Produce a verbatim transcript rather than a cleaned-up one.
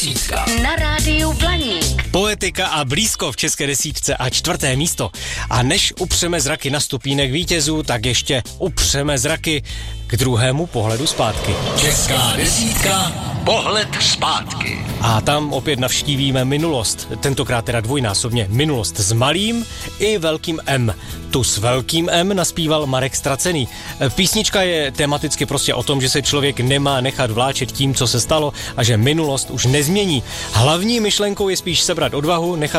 desítka. Na rádiu Blaník. Poetika a blízko v české desítce a čtvrté místo. A než upřeme zraky na stupínek vítězů, tak ještě upřeme zraky k druhému pohledu zpátky. Česká desítka, pohled zpátky. A tam opět navštívíme minulost, tentokrát teda dvojnásobně minulost s malým i velkým M. Tu s velkým M naspíval Marek Stracený. Písnička je tematicky prostě o tom, že se člověk nemá nechat vláčet tím, co se stalo a že minulost už nezmění. Hlavní myšlenkou je spíš sebrat odvahu, nechat